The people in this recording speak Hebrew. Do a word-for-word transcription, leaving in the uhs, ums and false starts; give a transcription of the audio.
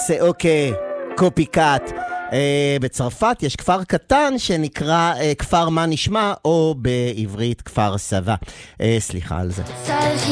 c'est ok, קופי-קאט. בצרפת יש כפר קטן שנקרא כפר מה נשמע, או בעברית כפר סבא. סליחה על זה.